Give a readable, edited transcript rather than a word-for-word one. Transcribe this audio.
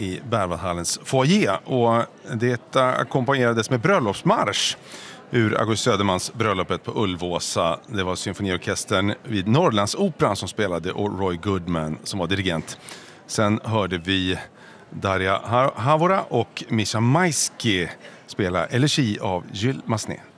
i Berwaldhallens foyer. Och det ackompanjerades med bröllopsmarsch ur August Södermans bröllopet på Ulvåsa. Det var symfoniorkestern vid Norrlandsoperan som spelade och Roy Goodman som var dirigent. Sen hörde vi Daria Havora och Misha Maisky spela Elegi av Jules Massenet.